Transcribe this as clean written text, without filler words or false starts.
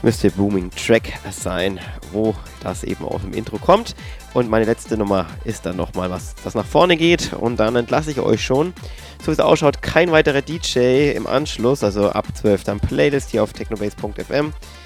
müsste Booming Track sein, wo das eben aus dem Intro kommt. Und meine letzte Nummer ist dann nochmal was, das nach vorne geht. Und dann entlasse ich euch schon. So wie es ausschaut, kein weiterer DJ im Anschluss. Also ab 12 dann Playlist hier auf technobase.fm.